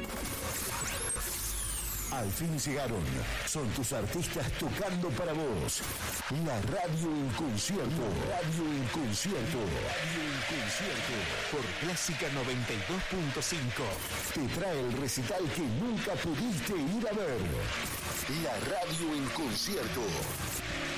Al fin llegaron. Son tus artistas tocando para vos. La radio en concierto. Radio en concierto. Radio en concierto. Por Clásica 92.5. Te trae el recital que nunca pudiste ir a ver. La radio en concierto.